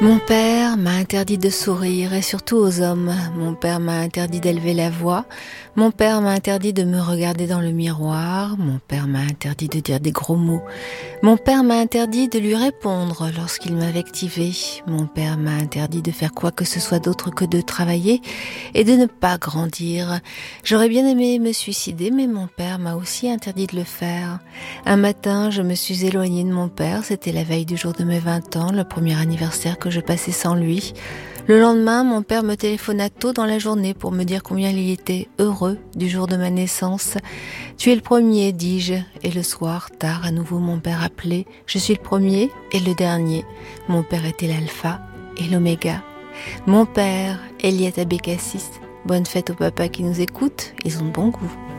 Mon père m'a interdit de sourire, et surtout aux hommes. Mon père m'a interdit d'élever la voix. Mon père m'a interdit de me regarder dans le miroir. Mon père m'a interdit de dire des gros mots. Mon père m'a interdit de lui répondre lorsqu'il m'invectivait. Mon père m'a interdit de faire quoi que ce soit d'autre que de travailler et de ne pas grandir. J'aurais bien aimé me suicider, mais mon père m'a aussi interdit de le faire. Un matin, je me suis éloignée de mon père. C'était la veille du jour de mes 20 ans, le premier anniversaire que je passais sans lui. Le lendemain, mon père me téléphona tôt dans la journée pour me dire combien il était heureux du jour de ma naissance. « Tu es le premier », dis-je, et le soir, tard, à nouveau, mon père appelait. « Je suis le premier et le dernier ». Mon père était l'alpha et l'oméga. Mon père, Eliette Abécassis. Bonne fête aux papas qui nous écoutent, ils ont de bon goût.